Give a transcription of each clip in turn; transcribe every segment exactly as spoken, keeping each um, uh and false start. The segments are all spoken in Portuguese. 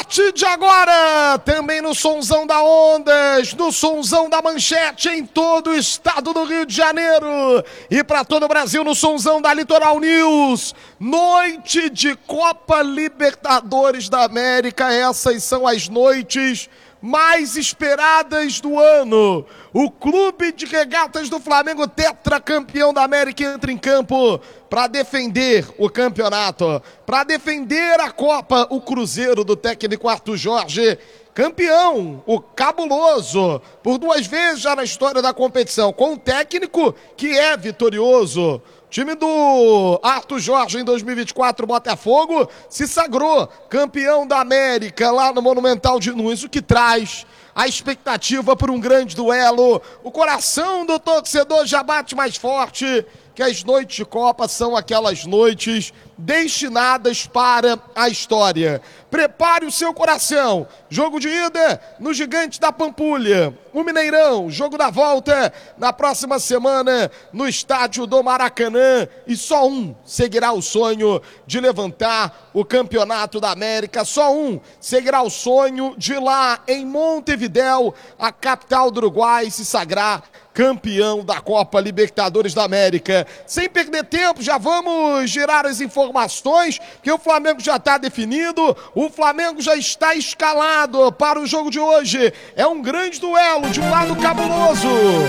partir de agora, também no Sonzão da Ondas, no Sonzão da Manchete, em todo o estado do Rio de Janeiro e para todo o Brasil no Sonzão da Litoral News, noite de Copa Libertadores da América. Essas são as noites mais esperadas do ano. O Clube de Regatas do Flamengo, tetracampeão da América, entra em campo para defender o campeonato, para defender a Copa. O Cruzeiro do técnico Arthur Jorge, campeão, o cabuloso, por duas vezes já na história da competição, com um técnico que é vitorioso. O time do Arthur Jorge em dois mil e vinte e quatro, Botafogo, se sagrou campeão da América lá no Monumental de Nunes, o que traz a expectativa por um grande duelo. O coração do torcedor já bate mais forte, que as noites de Copa são aquelas noites destinadas para a história. Prepare o seu coração. Jogo de ida no Gigante da Pampulha. O Mineirão, jogo da volta na próxima semana no estádio do Maracanã. E só um seguirá o sonho de levantar o Campeonato da América. Só um seguirá o sonho de ir lá em Montevidéu, a capital do Uruguai, se sagrar campeão da Copa Libertadores da América. Sem perder tempo, já vamos girar as informações, que o Flamengo já está definido, o Flamengo já está escalado para o jogo de hoje. É um grande duelo, de um lado cabuloso,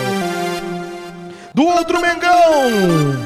do outro Mengão.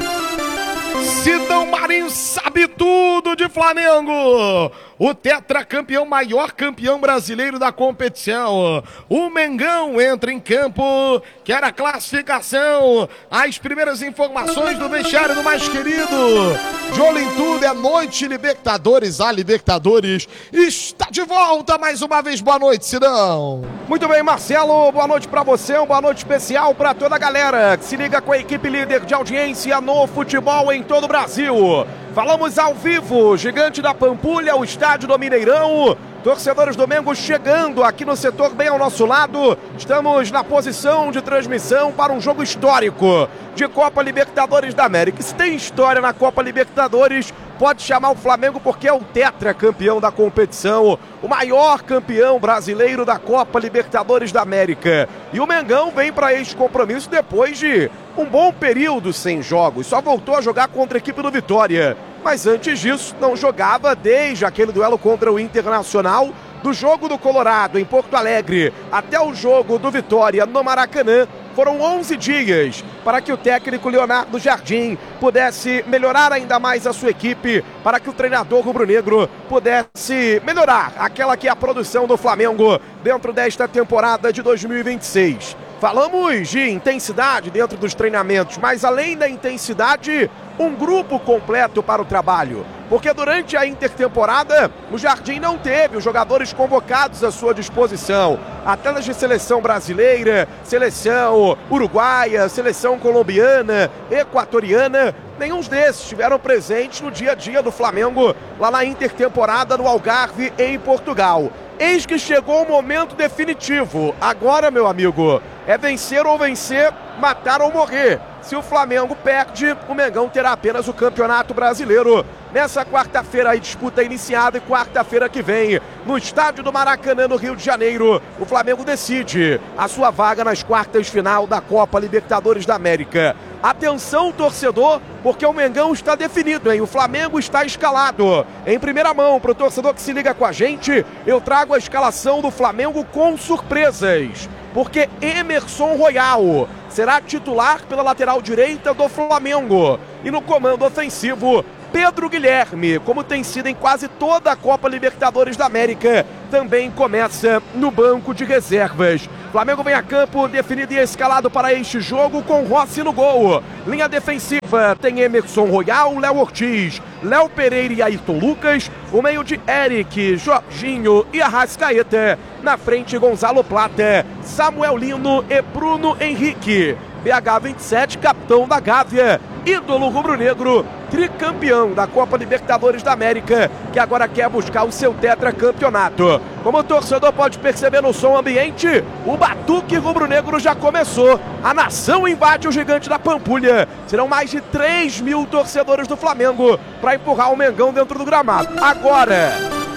Sidão Marinho sabe tudo de Flamengo. O tetracampeão, maior campeão brasileiro da competição. O Mengão entra em campo, quer a classificação. As primeiras informações do vestiário do mais querido. De olho em tudo, é noite Libertadores. A Libertadores está de volta mais uma vez. Boa noite, Sidão. Muito bem, Marcelo. Boa noite pra você. Uma boa noite especial pra toda a galera que se liga com a equipe líder de audiência no futebol em todo o Brasil. Falamos ao vivo, Gigante da Pampulha, o estádio do Mineirão. Torcedores do Mengo chegando aqui no setor bem ao nosso lado. Estamos na posição de transmissão para um jogo histórico de Copa Libertadores da América. Se tem história na Copa Libertadores, pode chamar o Flamengo, porque é o tetracampeão da competição, o maior campeão brasileiro da Copa Libertadores da América. E o Mengão vem para este compromisso depois de um bom período sem jogos. Só voltou a jogar contra a equipe do Vitória. Mas antes disso, não jogava desde aquele duelo contra o Internacional. Do jogo do Colorado em Porto Alegre até o jogo do Vitória no Maracanã, foram onze dias para que o técnico Leonardo Jardim pudesse melhorar ainda mais a sua equipe, para que o treinador rubro-negro pudesse melhorar aquela que é a produção do Flamengo dentro desta temporada de dois mil e vinte e seis. Falamos de intensidade dentro dos treinamentos, mas além da intensidade, um grupo completo para o trabalho. Porque durante a intertemporada, o Jardim não teve os jogadores convocados à sua disposição. Atletas de seleção brasileira, seleção uruguaia, seleção colombiana, equatoriana, nenhum desses estiveram presentes no dia a dia do Flamengo, lá na intertemporada no Algarve, em Portugal. Eis que chegou o momento definitivo. Agora, meu amigo, é vencer ou vencer, matar ou morrer. Se o Flamengo perde, o Mengão terá apenas o Campeonato Brasileiro. Nessa quarta-feira, a disputa é iniciada, e quarta-feira que vem, no estádio do Maracanã, no Rio de Janeiro, o Flamengo decide a sua vaga nas quartas final da Copa Libertadores da América. Atenção, torcedor, porque o Mengão está definido, hein? O Flamengo está escalado. Em primeira mão, para o torcedor que se liga com a gente, eu trago a escalação do Flamengo com surpresas. Porque Emerson Royal será titular pela lateral direita do Flamengo. E no comando ofensivo, Pedro Guilherme, como tem sido em quase toda a Copa Libertadores da América, também começa no banco de reservas. Flamengo vem a campo definido e escalado para este jogo com Rossi no gol. Linha defensiva tem Emerson Royal, Léo Ortiz, Léo Pereira e Ayrton Lucas. O meio de Eric, Jorginho e Arrascaeta. Na frente, Gonzalo Plata, Samuel Lino e Bruno Henrique. B H vinte e sete, capitão da Gávea, ídolo rubro-negro, tricampeão da Copa Libertadores da América, que agora quer buscar o seu tetracampeonato. Como o torcedor pode perceber no som ambiente, o batuque rubro-negro já começou. A nação invade o Gigante da Pampulha. Serão mais de três mil torcedores do Flamengo para empurrar o Mengão dentro do gramado. Agora,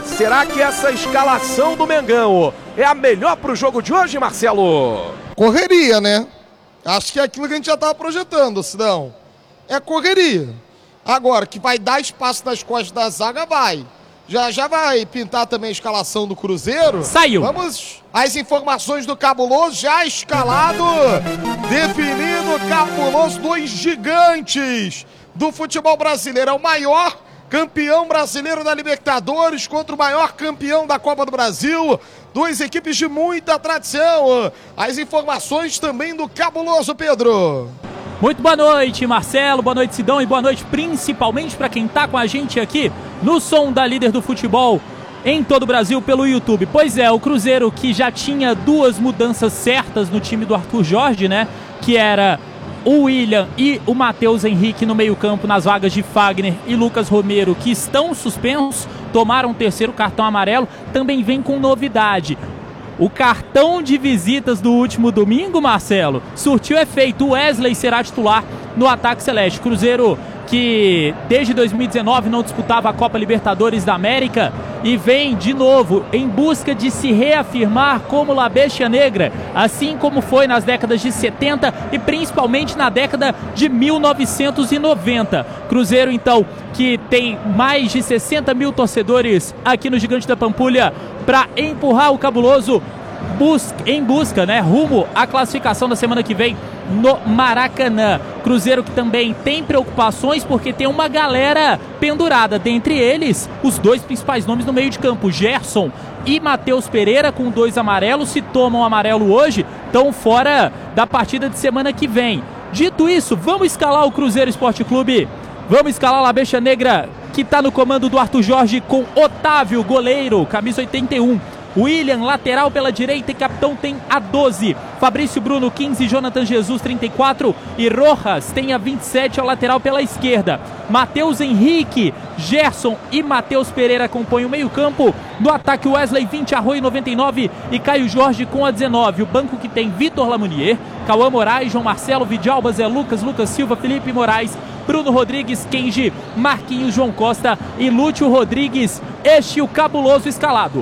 Será que essa escalação do Mengão é a melhor para o jogo de hoje, Marcelo? Correria, né? Acho que é aquilo que a gente já estava projetando, Sidão. É correria. Agora, que vai dar espaço nas costas da zaga, vai. Já já vai pintar também a escalação do Cruzeiro. Saiu. Vamos às informações do Cabuloso, já escalado, definido o Cabuloso, dois gigantes do futebol brasileiro. É o maior campeão brasileiro da Libertadores contra o maior campeão da Copa do Brasil. Duas equipes de muita tradição. As informações também do Cabuloso, Pedro. Muito boa noite, Marcelo, boa noite, Sidão, e boa noite principalmente para quem tá com a gente aqui no Som da Líder do Futebol em todo o Brasil pelo YouTube. Pois é, o Cruzeiro, que já tinha duas mudanças certas no time do Arthur Jorge, né? Que era o William e o Matheus Henrique no meio-campo, nas vagas de Fagner e Lucas Romero, que estão suspensos, tomaram o terceiro cartão amarelo. Também vem com novidade. O cartão de visitas do último domingo, Marcelo, surtiu efeito. O Wesley será titular no ataque celeste. Cruzeiro, que desde dois mil e dezenove não disputava a Copa Libertadores da América e vem de novo em busca de se reafirmar como La Bestia Negra, assim como foi nas décadas de setenta e principalmente na década de mil novecentos e noventa. Cruzeiro, então, que tem mais de sessenta mil torcedores aqui no Gigante da Pampulha para empurrar o Cabuloso Busca, em busca, né, rumo à classificação da semana que vem no Maracanã. Cruzeiro que também tem preocupações porque tem uma galera pendurada, dentre eles os dois principais nomes no meio de campo, Gerson e Matheus Pereira, com dois amarelos. Se tomam amarelo hoje, estão fora da partida de semana que vem. Dito isso, vamos escalar o Cruzeiro Esporte Clube, vamos escalar a La Bestia Negra, que está no comando do Arthur Jorge, com Otávio, goleiro, camisa oitenta e um. William, lateral pela direita e capitão, tem a doze. Fabrício Bruno, quinze. Jonathan Jesus, trinta e quatro. E Rojas tem a vinte e sete, ao lateral pela esquerda. Matheus Henrique, Gerson e Matheus Pereira compõem o meio campo. No ataque, Wesley, vinte. Arroio, noventa e nove. E Caio Jorge com a dezenove. O banco que tem Vitor Lamounier, Cauã Moraes, João Marcelo, Vidalba, Zé Lucas, Lucas Silva, Felipe Moraes, Bruno Rodrigues, Kenji, Marquinhos, João Costa e Lúcio Rodrigues. Este o Cabuloso escalado.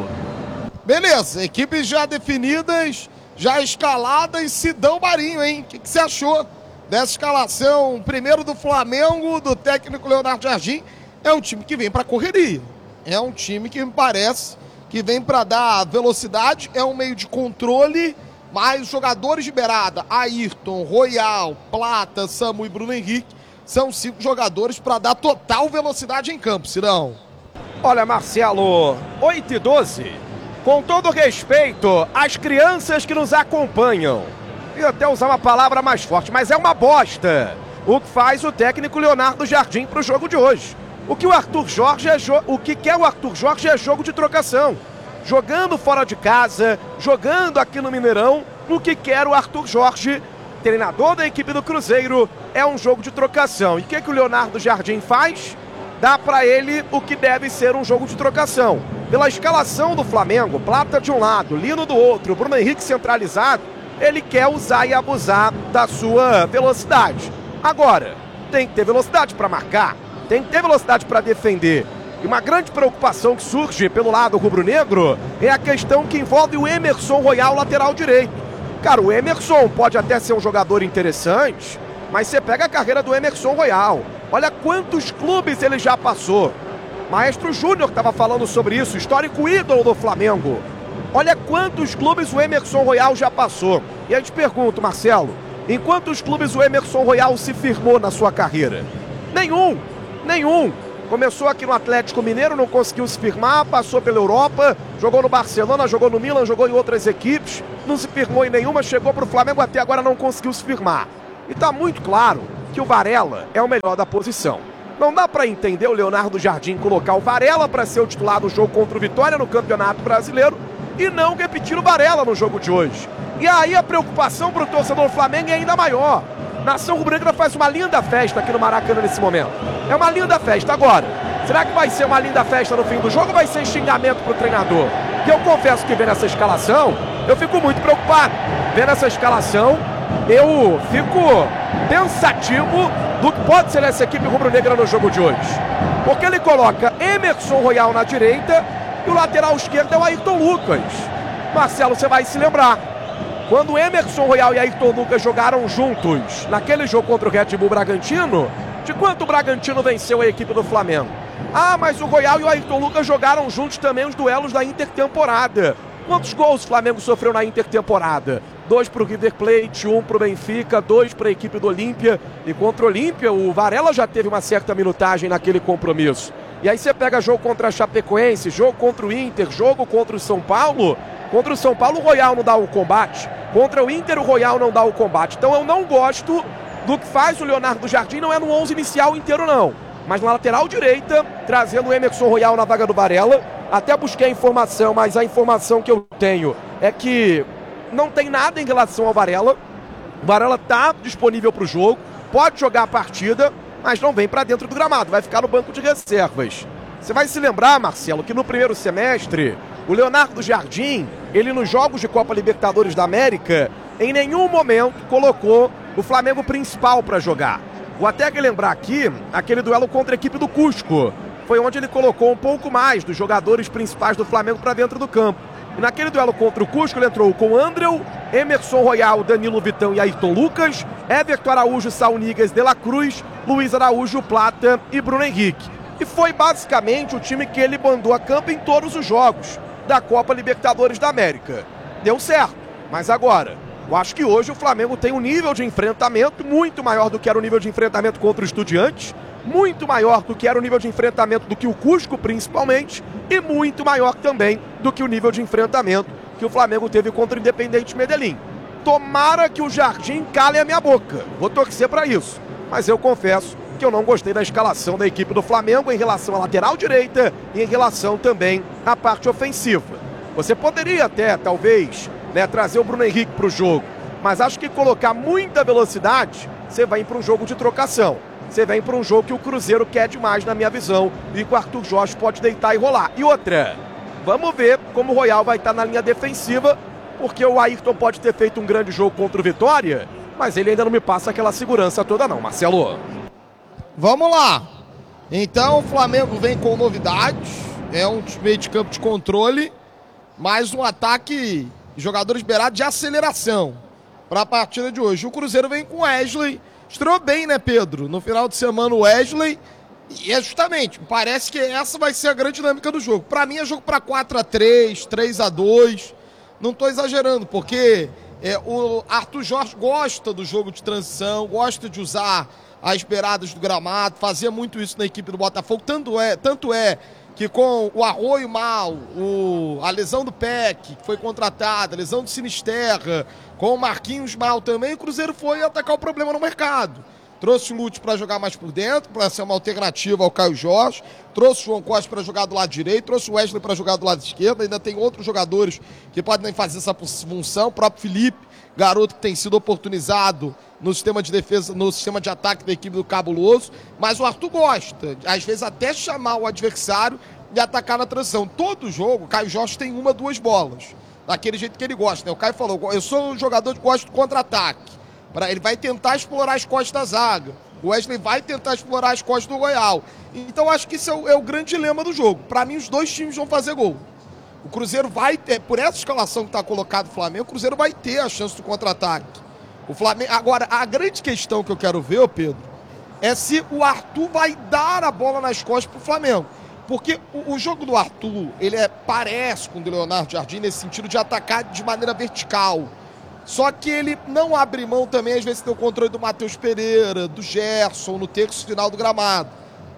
Beleza, equipes já definidas, já escaladas. Sidão Marinho, hein? O que, que você achou dessa escalação? Primeiro do Flamengo, do técnico Leonardo Jardim. É um time que vem para correria. É um time que me parece que vem para dar velocidade. É um meio de controle, mas os jogadores de beirada, Ayrton, Royal, Plata, Samu e Bruno Henrique, são cinco jogadores para dar total velocidade em campo, Sidão. Olha, Marcelo, oito e doze. Com todo respeito às crianças que nos acompanham, e até usar uma palavra mais forte, mas é uma bosta o que faz o técnico Leonardo Jardim para o jogo de hoje. O que o Arthur Jorge é jo... o que quer o Arthur Jorge é jogo de trocação. Jogando fora de casa, jogando aqui no Mineirão, o que quer o Arthur Jorge, treinador da equipe do Cruzeiro, é um jogo de trocação. E o que, que o Leonardo Jardim faz? Dá para ele o que deve ser um jogo de trocação. Pela escalação do Flamengo, Plata de um lado, Lino do outro, Bruno Henrique centralizado, ele quer usar e abusar da sua velocidade. Agora, tem que ter velocidade para marcar, tem que ter velocidade para defender. E uma grande preocupação que surge pelo lado rubro-negro é a questão que envolve o Emerson Royal, lateral direito. Cara, o Emerson pode até ser um jogador interessante, mas você pega a carreira do Emerson Royal. Olha quantos clubes ele já passou. Maestro Júnior estava falando sobre isso, histórico ídolo do Flamengo. Olha quantos clubes o Emerson Royal já passou. E eu te pergunto, Marcelo, em quantos clubes o Emerson Royal se firmou na sua carreira? Nenhum, nenhum. Começou aqui no Atlético Mineiro, não conseguiu se firmar, passou pela Europa, jogou no Barcelona, jogou no Milan, jogou em outras equipes, não se firmou em nenhuma, chegou para o Flamengo, até agora não conseguiu se firmar. E está muito claro que o Varela é o melhor da posição. Não dá para entender o Leonardo Jardim colocar o Varela para ser o titular do jogo contra o Vitória no Campeonato Brasileiro e não repetir o Varela no jogo de hoje. E aí a preocupação para o torcedor do Flamengo é ainda maior. Nação Rubro-Negra faz uma linda festa aqui no Maracanã nesse momento. É uma linda festa. Agora, será que vai ser uma linda festa no fim do jogo ou vai ser xingamento para o treinador? Que eu confesso que vendo essa escalação, eu fico muito preocupado. Vendo essa escalação, eu fico pensativo do que pode ser essa equipe rubro-negra no jogo de hoje. Porque ele coloca Emerson Royal na direita, E o lateral esquerdo é o Ayrton Lucas. Marcelo, você vai se lembrar. Quando o Emerson Royal e Ayrton Lucas jogaram juntos naquele jogo contra o Red Bull Bragantino, de quanto o Bragantino venceu a equipe do Flamengo? Ah, mas o Royal e o Ayrton Lucas jogaram juntos também os duelos da intertemporada. Quantos gols o Flamengo sofreu na intertemporada? Dois para o River Plate, um para o Benfica, dois para a equipe do Olímpia. E contra o Olímpia, o Varela já teve uma certa minutagem naquele compromisso. E aí você pega jogo contra a Chapecoense, jogo contra o Inter, jogo contra o São Paulo. Contra o São Paulo, o Royal não dá o combate. Contra o Inter, o Royal não dá o combate. Então eu não gosto do que faz o Leonardo Jardim, não é no onze inicial inteiro não. Mas na lateral direita, trazendo o Emerson Royal na vaga do Varela. Até busquei a informação, mas a informação que eu tenho é que não tem nada em relação ao Varela. O Varela está disponível para o jogo, pode jogar a partida, mas não vem para dentro do gramado, vai ficar no banco de reservas. Você vai se lembrar, Marcelo, que no primeiro semestre, o Leonardo Jardim, ele nos jogos de Copa Libertadores da América, em nenhum momento colocou o Flamengo principal para jogar. Vou até lembrar aqui, aquele duelo contra a equipe do Cusco. Foi onde ele colocou um pouco mais dos jogadores principais do Flamengo para dentro do campo. E naquele duelo contra o Cusco, ele entrou com Andreu, Emerson Royal, Danilo Vitão e Ayrton Lucas, Everton Araújo, Saul Niguez, De La Cruz, Luiz Araújo, Plata e Bruno Henrique. E foi basicamente o time que ele mandou a campo em todos os jogos da Copa Libertadores da América. Deu certo, mas agora, eu acho que hoje o Flamengo tem um nível de enfrentamento muito maior do que era o nível de enfrentamento contra o Estudiantes, muito maior do que era o nível de enfrentamento do que o Cusco, principalmente, e muito maior também do que o nível de enfrentamento que o Flamengo teve contra o Independente Medellín. Tomara que o Jardim cale a minha boca, vou torcer para isso, mas eu confesso que eu não gostei da escalação da equipe do Flamengo em relação à lateral direita e em relação também à parte ofensiva. Você poderia até, talvez, né, trazer o Bruno Henrique para o jogo, mas acho que colocar muita velocidade, você vai para um jogo de trocação. Você vem para um jogo que o Cruzeiro quer demais, na minha visão, e que o Arthur Jorge pode deitar e rolar. E outra, vamos ver como o Royal vai estar na linha defensiva, porque o Ayrton pode ter feito um grande jogo contra o Vitória, mas ele ainda não me passa aquela segurança toda não, Marcelo. Vamos lá. Então o Flamengo vem com novidades, é um meio de campo de controle, mais um ataque, jogadores beirados de aceleração para a partida de hoje. O Cruzeiro vem com Wesley. Estreou bem, né, Pedro? No final de semana o Wesley, e é justamente, parece que essa vai ser a grande dinâmica do jogo. Pra mim é jogo pra quatro a três, três a dois, não tô exagerando, porque é, o Arthur Jorge gosta do jogo de transição, gosta de usar as beiradas do gramado, fazia muito isso na equipe do Botafogo, tanto é, tanto é que com o Arroio mal, o, a lesão do Peck, que foi contratada, a lesão do Sinisterra, com o Marquinhos mal também, o Cruzeiro foi atacar o problema no mercado. Trouxe o Lute para jogar mais por dentro, para ser uma alternativa ao Caio Jorge, trouxe o João Costa para jogar do lado direito, trouxe o Wesley para jogar do lado esquerdo, ainda tem outros jogadores que podem fazer essa função, o próprio Felipe, garoto que tem sido oportunizado no sistema de defesa, no sistema de ataque da equipe do Cabuloso, mas o Arthur gosta, às vezes até chamar o adversário e atacar na transição. Todo jogo, o Caio Jorge tem uma, duas bolas, daquele jeito que ele gosta, né? O Caio falou, eu sou um jogador que gosta do contra-ataque, ele vai tentar explorar as costas da zaga, o Wesley vai tentar explorar as costas do Royal, então acho que isso é o, é o grande dilema do jogo. Para mim os dois times vão fazer gol. O Cruzeiro vai ter, por essa escalação que está colocado o Flamengo, o Cruzeiro vai ter a chance do contra-ataque. O Flamengo, agora, a grande questão que eu quero ver, ô Pedro, é se o Arthur vai dar a bola nas costas pro Flamengo. Porque o, o jogo do Arthur, ele é, parece com o do Leonardo Jardim nesse sentido de atacar de maneira vertical. Só que ele não abre mão também, às vezes, tem o controle do Matheus Pereira, do Gerson, no terço final do gramado.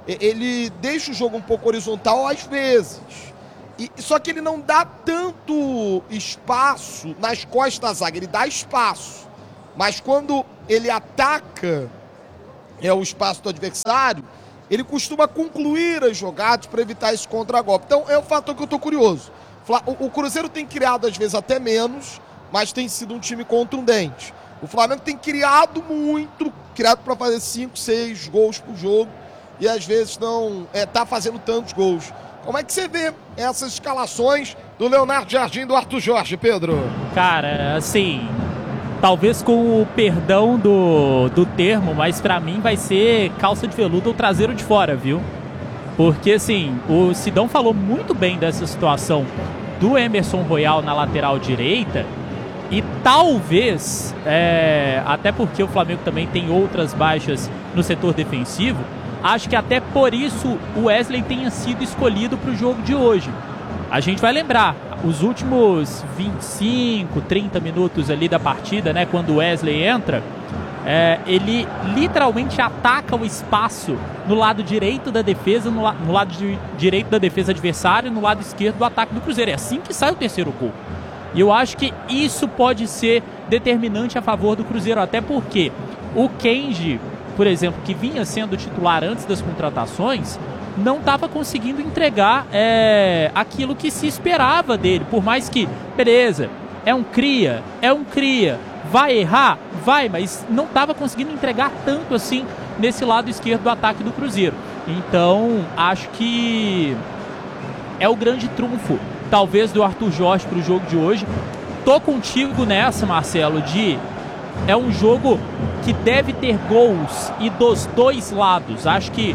Ele deixa o jogo um pouco horizontal às vezes. E, só que ele não dá tanto espaço nas costas da zaga, ele dá espaço. Mas quando ele ataca é, o espaço do adversário, ele costuma concluir as jogadas para evitar esse contragolpe. Então é um fator que eu estou curioso. O, o Cruzeiro tem criado às vezes até menos, mas tem sido um time contundente. O Flamengo tem criado muito, criado para fazer cinco, seis gols por jogo e às vezes não está é, fazendo tantos gols. Como é que você vê essas escalações do Leonardo Jardim e do Arthur Jorge, Pedro? Cara, assim, talvez com o perdão do, do termo, mas pra mim vai ser calça de veludo ou traseiro de fora, viu? Porque, assim, o Sidão falou muito bem dessa situação do Emerson Royal na lateral direita e talvez, é, até porque o Flamengo também tem outras baixas no setor defensivo, acho que até por isso o Wesley tenha sido escolhido para o jogo de hoje. A gente vai lembrar, os últimos vinte e cinco, trinta minutos ali da partida, né, quando o Wesley entra, é, ele literalmente ataca o espaço no lado direito da defesa, no, la no lado de, direito da defesa adversária e no lado esquerdo do ataque do Cruzeiro. É assim que sai o terceiro gol. E eu acho que isso pode ser determinante a favor do Cruzeiro, até porque o Kenji, por exemplo, que vinha sendo titular antes das contratações, não estava conseguindo entregar é, aquilo que se esperava dele. Por mais que, beleza, é um cria, é um cria, vai errar? Vai, mas não estava conseguindo entregar tanto assim nesse lado esquerdo do ataque do Cruzeiro. Então, acho que é o grande trunfo, talvez, do Arthur Jorge para o jogo de hoje. Tô contigo nessa, Marcelo, de... é um jogo que deve ter gols e dos dois lados. Acho que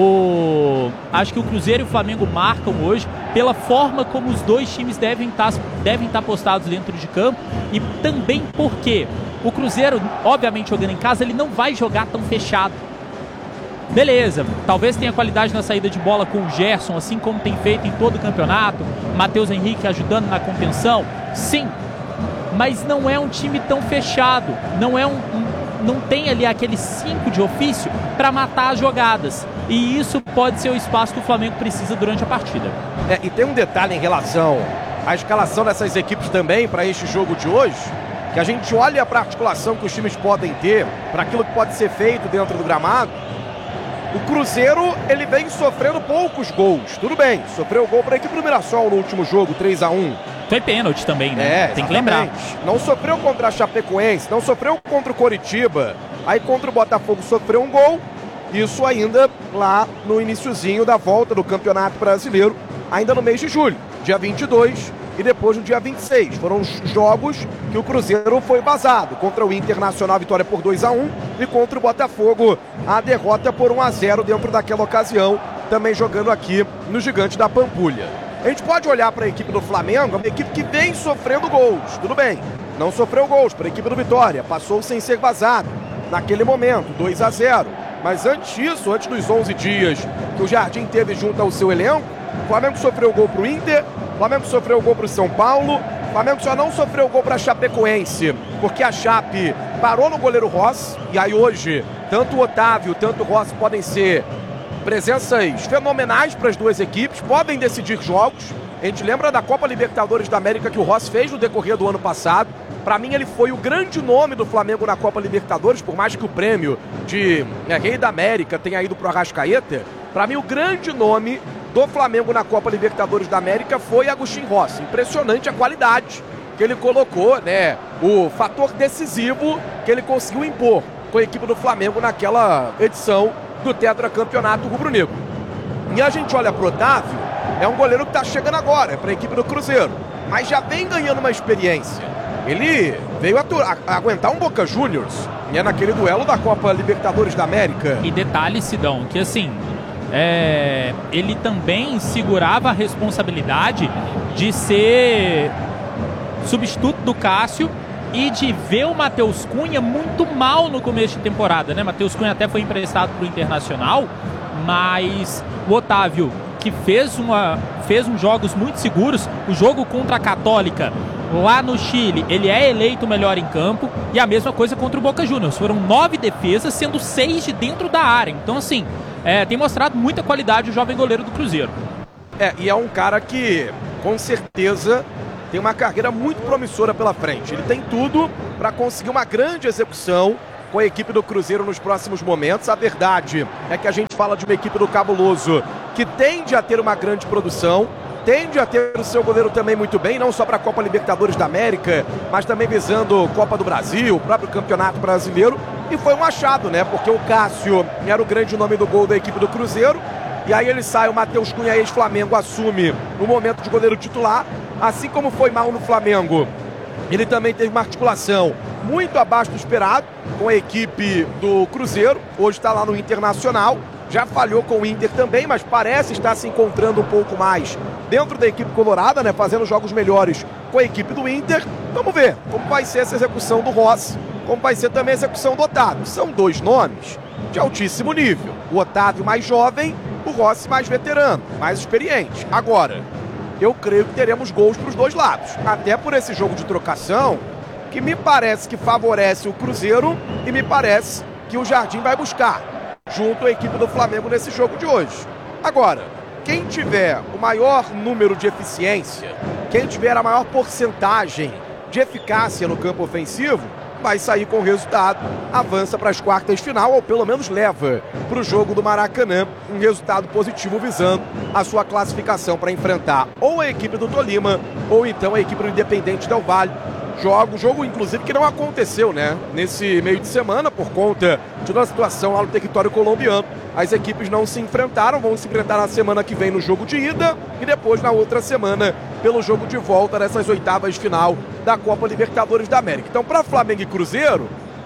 o, acho que o Cruzeiro e o Flamengo marcam hoje pela forma como os dois times devem estar devem estar postados dentro de campo e também porque o Cruzeiro, obviamente jogando em casa, ele não vai jogar tão fechado. Beleza, talvez tenha qualidade na saída de bola com o Gerson, assim como tem feito em todo o campeonato, Matheus Henrique ajudando na contenção, sim, mas não é um time tão fechado, não é um, um não tem ali aquele cinco de ofício para matar as jogadas, e isso pode ser o espaço que o Flamengo precisa durante a partida. É, e tem um detalhe em relação à escalação dessas equipes também para este jogo de hoje, que a gente olha para a articulação que os times podem ter, para aquilo que pode ser feito dentro do gramado. O Cruzeiro, ele vem sofrendo poucos gols. Tudo bem, sofreu gol para a equipe do Mirassol no último jogo, três a um. Foi pênalti também, né? É, tem que lembrar. Não sofreu contra a Chapecoense, não sofreu contra o Coritiba. Aí contra o Botafogo sofreu um gol. Isso ainda lá no iniciozinho da volta do Campeonato Brasileiro, ainda no mês de julho, dia vinte e dois. E depois no dia vinte e seis. Foram os jogos que o Cruzeiro foi vazado. Contra o Internacional, vitória por dois a um. E contra o Botafogo, a derrota por um a zero dentro daquela ocasião. Também jogando aqui no Gigante da Pampulha. A gente pode olhar para a equipe do Flamengo, uma equipe que vem sofrendo gols. Tudo bem, não sofreu gols para a equipe do Vitória. Passou sem ser vazado naquele momento, dois a zero. Mas antes disso, antes dos onze dias que o Jardim teve junto ao seu elenco, o Flamengo sofreu gol para o Inter, o Flamengo sofreu gol para o São Paulo, o Flamengo só não sofreu gol para a Chapecoense, porque a Chape parou no goleiro Rossi, e aí hoje, tanto o Otávio, tanto o Rossi podem ser presenças fenomenais para as duas equipes, podem decidir jogos. A gente lembra da Copa Libertadores da América que o Rossi fez no decorrer do ano passado. Para mim ele foi o grande nome do Flamengo na Copa Libertadores, por mais que o prêmio de é, Rei da América tenha ido para o Arrascaeta. Para mim o grande nome do Flamengo na Copa Libertadores da América foi Agustín Rossi. Impressionante a qualidade que ele colocou, né? O fator decisivo que ele conseguiu impor com a equipe do Flamengo naquela edição do tetracampeonato rubro-negro. E a gente olha pro Otávio, é um goleiro que está chegando agora, é para a equipe do Cruzeiro, mas já vem ganhando uma experiência. Ele veio a, a, a aguentar um Boca Juniors, e é naquele duelo da Copa Libertadores da América. E detalhe, Sidão, que assim, é, ele também segurava a responsabilidade de ser substituto do Cássio e de ver o Matheus Cunha muito mal no começo de temporada, né? Matheus Cunha até foi emprestado para o Internacional, mas o Otávio, que fez, uma, fez uns jogos muito seguros, o jogo contra a Católica lá no Chile, ele é eleito o melhor em campo, e a mesma coisa contra o Boca Juniors. Foram nove defesas, sendo seis de dentro da área. Então, assim, é, tem mostrado muita qualidade o jovem goleiro do Cruzeiro. É, e é um cara que, com certeza, tem uma carreira muito promissora pela frente. Ele tem tudo para conseguir uma grande execução com a equipe do Cruzeiro nos próximos momentos. A verdade é que a gente fala de uma equipe do Cabuloso que tende a ter uma grande produção, tende a ter o seu goleiro também muito bem, não só para a Copa Libertadores da América, mas também visando Copa do Brasil, o próprio Campeonato Brasileiro. E foi um achado, né? Porque o Cássio era o grande nome do gol da equipe do Cruzeiro. E aí ele sai, o Matheus Cunha, ex-Flamengo, assume no momento de goleiro titular. Assim como foi mal no Flamengo, ele também teve uma articulação muito abaixo do esperado com a equipe do Cruzeiro. Hoje está lá no Internacional. já falhou com o Inter também, mas parece estar se encontrando um pouco mais dentro da equipe colorada, né, fazendo jogos melhores com a equipe do Inter. Vamos ver como vai ser essa execução do Rossi, como vai ser também a execução do Otávio. São dois nomes de altíssimo nível. O Otávio mais jovem, o Rossi mais veterano, mais experiente. Agora, eu creio que teremos gols para os dois lados, até por esse jogo de trocação, que me parece que favorece o Cruzeiro e me parece que o Jardim vai buscar junto à equipe do Flamengo nesse jogo de hoje. Agora, quem tiver o maior número de eficiência, quem tiver a maior porcentagem de eficácia no campo ofensivo, vai sair com o resultado, avança para as quartas de final, ou pelo menos leva para o jogo do Maracanã um resultado positivo visando a sua classificação para enfrentar ou a equipe do Tolima ou então a equipe do Independente Del Valle. Jogo, jogo inclusive que não aconteceu, né, nesse meio de semana por conta de uma situação lá no território colombiano. As equipes não se enfrentaram, vão se enfrentar na semana que vem no jogo de ida e depois na outra semana pelo jogo de volta nessas oitavas de final da Copa Libertadores da América. Então, para Flamengo e Cruzeiro,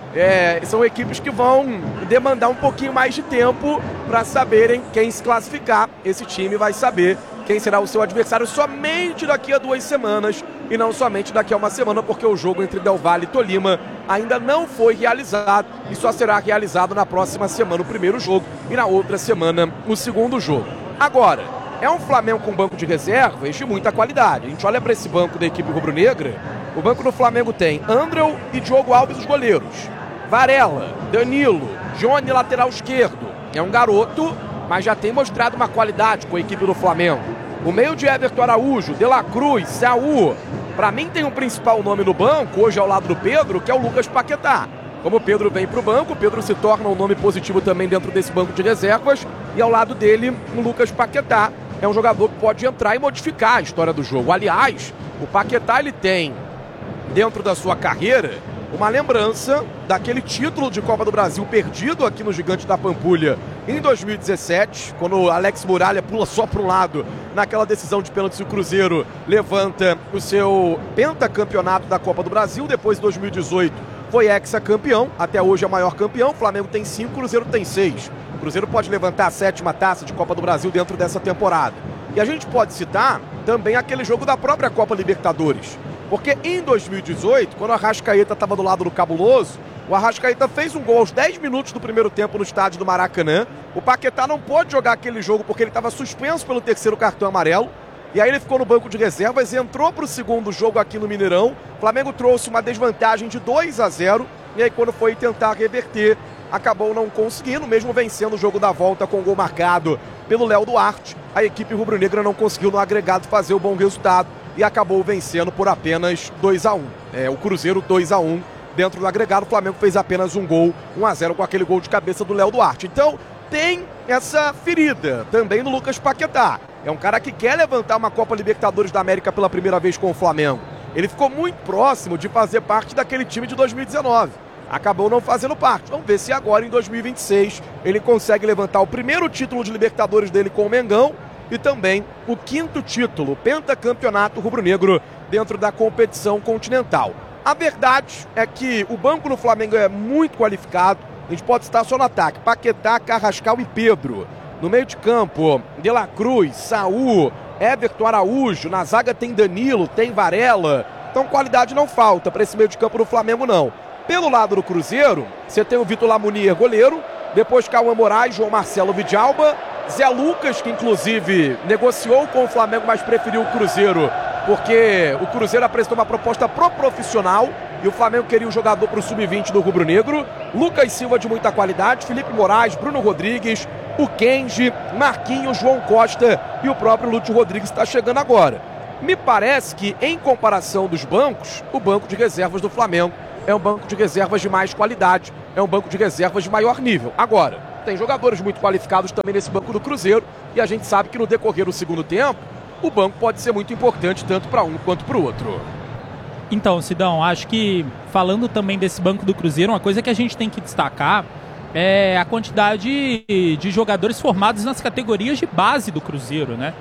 é, são equipes que vão demandar um pouquinho mais de tempo para saberem quem se classificar. Esse time vai saber quem será o seu adversário somente daqui a duas semanas e não somente daqui a uma semana, porque o jogo entre Del Valle e Tolima ainda não foi realizado e só será realizado na próxima semana o primeiro jogo e na outra semana o segundo jogo. Agora, é um Flamengo com banco de reservas de muita qualidade. A gente olha para esse banco da equipe rubro-negra, o banco do Flamengo tem Andrel e Diogo Alves, os goleiros, Varela, Danilo, Johnny, lateral esquerdo. É um garoto, mas já tem mostrado uma qualidade com a equipe do Flamengo. O meio de Everton Araújo, De La Cruz, Saúl. Para mim tem um principal nome no banco, hoje ao lado do Pedro, que é o Lucas Paquetá. Como o Pedro vem para o banco, o Pedro se torna um nome positivo também dentro desse banco de reservas. E ao lado dele, o Lucas Paquetá. É um jogador que pode entrar e modificar a história do jogo. Aliás, o Paquetá ele tem, dentro da sua carreira, uma lembrança daquele título de Copa do Brasil perdido aqui no Gigante da Pampulha em dois mil e dezessete, quando o Alex Muralha pula só para um lado naquela decisão de pênalti, o Cruzeiro levanta o seu pentacampeonato da Copa do Brasil. Depois, em dois mil e dezoito, foi hexacampeão, até hoje é o maior campeão. O Flamengo tem cinco, o Cruzeiro tem seis. O Cruzeiro pode levantar a sétima taça de Copa do Brasil dentro dessa temporada. E a gente pode citar também aquele jogo da própria Copa Libertadores. Porque em dois mil e dezoito, quando o Arrascaeta estava do lado do Cabuloso, o Arrascaeta fez um gol aos dez minutos do primeiro tempo no estádio do Maracanã. O Paquetá não pôde jogar aquele jogo porque ele estava suspenso pelo terceiro cartão amarelo. E aí ele ficou no banco de reservas e entrou para o segundo jogo aqui no Mineirão. O Flamengo trouxe uma desvantagem de dois a zero. E aí quando foi tentar reverter, acabou não conseguindo, mesmo vencendo o jogo da volta com o gol marcado pelo Léo Duarte. A equipe rubro-negra não conseguiu no agregado fazer o bom resultado e acabou vencendo por apenas dois a um. É, o Cruzeiro dois a um dentro do agregado, o Flamengo fez apenas um gol, um a zero com aquele gol de cabeça do Léo Duarte. Então tem essa ferida também no Lucas Paquetá. É um cara que quer levantar uma Copa Libertadores da América pela primeira vez com o Flamengo. Ele ficou muito próximo de fazer parte daquele time de dois mil e dezenove. Acabou não fazendo parte. Vamos ver se agora, em dois mil e vinte e seis, ele consegue levantar o primeiro título de Libertadores dele com o Mengão e também o quinto título, o pentacampeonato rubro-negro dentro da competição continental. A verdade é que o banco no Flamengo é muito qualificado. A gente pode estar só no ataque: Paquetá, Carrascal e Pedro. No meio de campo, De La Cruz, Saúl, Everton Araújo. Na zaga tem Danilo, tem Varela. Então qualidade não falta para esse meio de campo do Flamengo, não. Pelo lado do Cruzeiro, você tem o Vitor Lamunier, goleiro. Depois Cauã Moraes, João Marcelo Vidalba, Zé Lucas, que inclusive negociou com o Flamengo, mas preferiu o Cruzeiro, porque o Cruzeiro apresentou uma proposta pro profissional e o Flamengo queria um jogador para o sub vinte do rubro-negro. Lucas Silva, de muita qualidade, Felipe Moraes, Bruno Rodrigues, o Kenji, Marquinhos, João Costa e o próprio Lúcio Rodrigues está chegando agora. Me parece que, em comparação dos bancos, o banco de reservas do Flamengo é um banco de reservas de mais qualidade, é um banco de reservas de maior nível. Agora, tem jogadores muito qualificados também nesse banco do Cruzeiro e a gente sabe que no decorrer do segundo tempo, o banco pode ser muito importante tanto para um quanto para o outro. Então, Sidão, acho que falando também desse banco do Cruzeiro, uma coisa que a gente tem que destacar é a quantidade de jogadores formados nas categorias de base do Cruzeiro, né?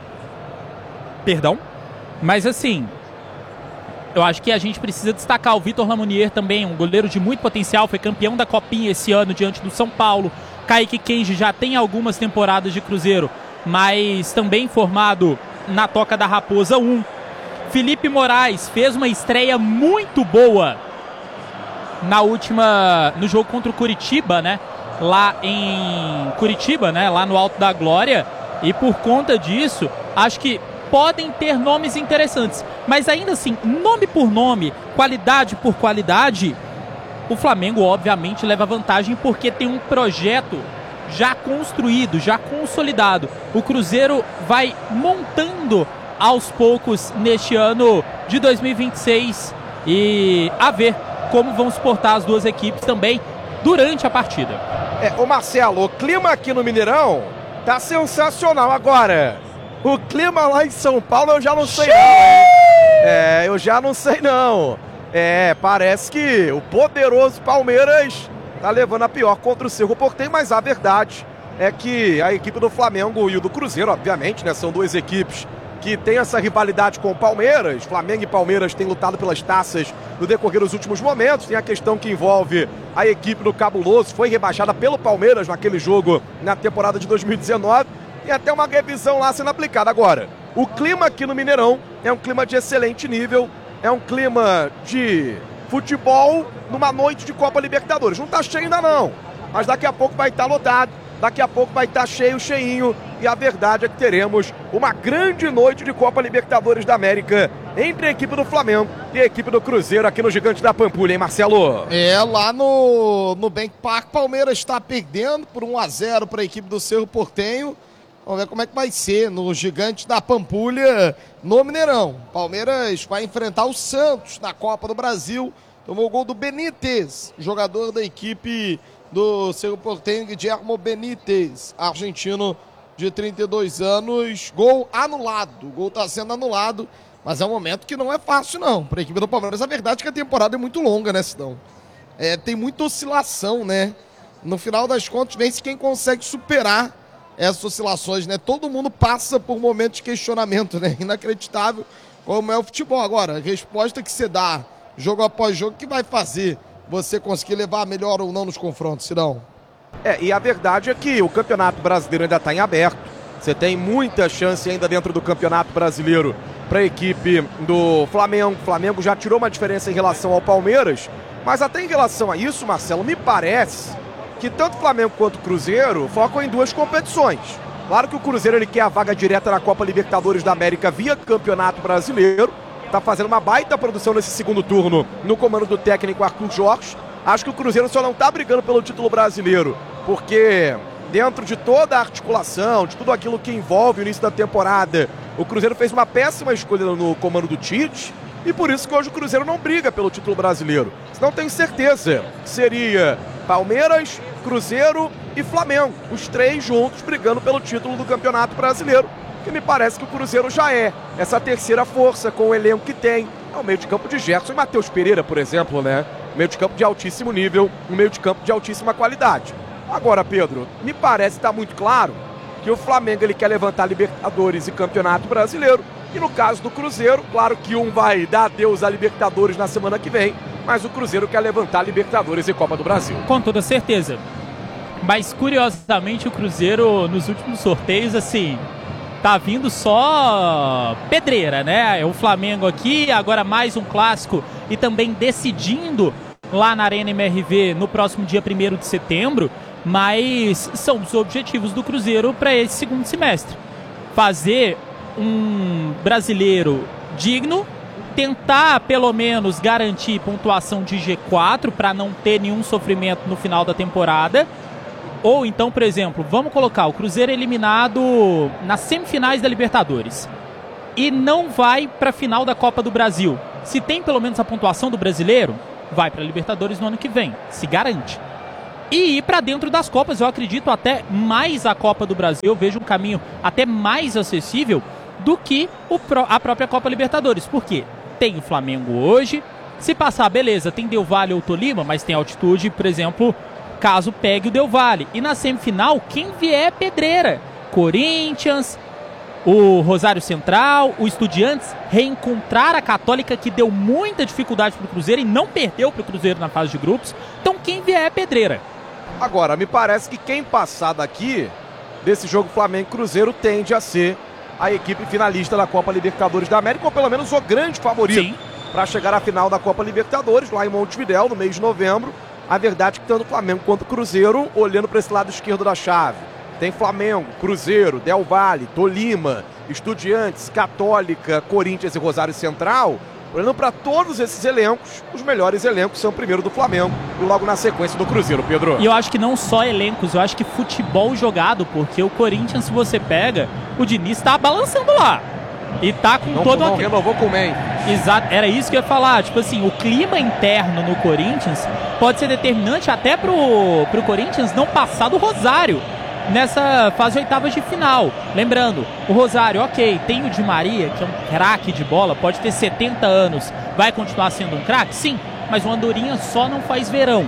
Perdão? Mas assim, eu acho que a gente precisa destacar o Vitor Lamunier também, um goleiro de muito potencial, foi campeão da Copinha esse ano diante do São Paulo. Kaique Kenji já tem algumas temporadas de Cruzeiro, mas também formado na Toca da Raposa um. Felipe Moraes fez uma estreia muito boa na última, no jogo contra o Curitiba, né? Lá em Curitiba, né? Lá no Alto da Glória. E por conta disso, acho que podem ter nomes interessantes. Mas ainda assim, nome por nome, qualidade por qualidade, o Flamengo obviamente leva vantagem porque tem um projeto já construído, já consolidado. O Cruzeiro vai montando aos poucos neste ano de dois mil e vinte e seis e a ver como vão se portar as duas equipes também durante a partida. É, ô Marcelo, o clima aqui no Mineirão tá sensacional. Agora, o clima lá em São Paulo eu já não sei não, hein? É, eu já não sei não. É, parece que o poderoso Palmeiras tá levando a pior contra o Cerro Porteño, mas a verdade é que a equipe do Flamengo e o do Cruzeiro, obviamente, né, são duas equipes que tem essa rivalidade com o Palmeiras. Flamengo e Palmeiras têm lutado pelas taças no decorrer dos últimos momentos. Tem a questão que envolve a equipe do Cabuloso, foi rebaixada pelo Palmeiras naquele jogo na temporada de dois mil e dezenove. E até uma revisão lá sendo aplicada. Agora, o clima aqui no Mineirão é um clima de excelente nível, é um clima de futebol numa noite de Copa Libertadores. Não tá cheio ainda não, mas daqui a pouco vai estar lotado. Daqui a pouco vai estar cheio, cheinho, e a verdade é que teremos uma grande noite de Copa Libertadores da América entre a equipe do Flamengo e a equipe do Cruzeiro aqui no Gigante da Pampulha, hein, Marcelo? É, lá no, no Bank Park, Palmeiras está perdendo por um a zero para a equipe do Cerro Porteño. Vamos ver como é que vai ser no Gigante da Pampulha, no Mineirão. Palmeiras vai enfrentar o Santos na Copa do Brasil. Tomou o gol do Benítez, jogador da equipe do Cerro Porteño, Guillermo Benítez, argentino de trinta e dois anos, gol anulado, o gol está sendo anulado, mas é um momento que não é fácil não, para a equipe do Palmeiras. A verdade é que a temporada é muito longa, né, Sidão? É, tem muita oscilação, né? No final das contas, vence quem consegue superar essas oscilações, né? Todo mundo passa por momentos de questionamento, né? Inacreditável como é o futebol. Agora, a resposta que você dá, jogo após jogo, que vai fazer você conseguir levar melhor ou não nos confrontos, Sidão? É, e a verdade é que o Campeonato Brasileiro ainda está em aberto. Você tem muita chance ainda dentro do Campeonato Brasileiro para a equipe do Flamengo. O Flamengo já tirou uma diferença em relação ao Palmeiras, mas até em relação a isso, Marcelo, me parece que tanto o Flamengo quanto o Cruzeiro focam em duas competições. Claro que o Cruzeiro ele quer a vaga direta na Copa Libertadores da América via Campeonato Brasileiro. Está fazendo uma baita produção nesse segundo turno no comando do técnico Arthur Jorge. Acho que o Cruzeiro só não está brigando pelo título brasileiro, porque dentro de toda a articulação, de tudo aquilo que envolve o início da temporada, o Cruzeiro fez uma péssima escolha no comando do Tite, e por isso que hoje o Cruzeiro não briga pelo título brasileiro. Senão tenho certeza que seria Palmeiras, Cruzeiro e Flamengo, os três juntos brigando pelo título do Campeonato Brasileiro. Que me parece que o Cruzeiro já é essa terceira força com o elenco que tem. É o meio de campo de Gerson e Matheus Pereira, por exemplo, né? Um meio de campo de altíssimo nível, um meio de campo de altíssima qualidade. Agora, Pedro, me parece estar muito claro que o Flamengo ele quer levantar Libertadores e Campeonato Brasileiro. E no caso do Cruzeiro, claro que um vai dar adeus à Libertadores na semana que vem, mas o Cruzeiro quer levantar Libertadores e Copa do Brasil. Com toda certeza. Mas, curiosamente, o Cruzeiro, nos últimos sorteios, assim, tá vindo só pedreira, né? É o Flamengo aqui, agora mais um clássico e também decidindo lá na Arena M R V no próximo dia primeiro de setembro, mas são os objetivos do Cruzeiro para esse segundo semestre. Fazer um brasileiro digno, tentar pelo menos garantir pontuação de G quatro para não ter nenhum sofrimento no final da temporada. Ou então, por exemplo, vamos colocar o Cruzeiro eliminado nas semifinais da Libertadores e não vai para a final da Copa do Brasil. Se tem pelo menos a pontuação do brasileiro, vai para a Libertadores no ano que vem, se garante. E ir para dentro das Copas, eu acredito até mais a Copa do Brasil, eu vejo um caminho até mais acessível do que o, a própria Copa Libertadores. Por quê? Tem o Flamengo hoje, se passar, beleza, tem Del Valle ou Tolima, mas tem altitude, por exemplo, caso pegue o Del Valle. E na semifinal, quem vier é pedreira. Corinthians, o Rosário Central, o Estudiantes, reencontrar a Católica, que deu muita dificuldade para o Cruzeiro e não perdeu para o Cruzeiro na fase de grupos. Então quem vier é pedreira. Agora, me parece que quem passar daqui, desse jogo Flamengo e Cruzeiro, tende a ser a equipe finalista da Copa Libertadores da América, ou pelo menos o grande favorito para chegar à final da Copa Libertadores, lá em Montevidéu, no mês de novembro. A verdade é que tanto o Flamengo quanto o Cruzeiro, olhando para esse lado esquerdo da chave, tem Flamengo, Cruzeiro, Del Valle, Tolima, Estudiantes, Católica, Corinthians e Rosário Central. Olhando para todos esses elencos, os melhores elencos são primeiro do Flamengo e logo na sequência do Cruzeiro, Pedro. E eu acho que não só elencos, eu acho que futebol jogado, porque o Corinthians, se você pega, o Diniz tá balançando lá. E tá com não, todo... Não aquele... renovou com o Memphis. Exato, era isso que eu ia falar. Tipo assim, o clima interno no Corinthians pode ser determinante até pro, pro Corinthians não passar do Rosário nessa fase oitavas de final. Lembrando, o Rosário, ok, tem o Di Maria, que é um craque de bola, pode ter setenta anos, vai continuar sendo um craque? Sim, mas o Andorinha só não faz verão.